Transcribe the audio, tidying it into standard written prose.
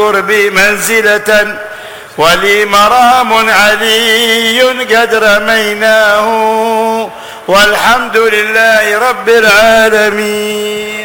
بي منزلة ولي مرام علي قد رميناه والحمد لله رب العالمين.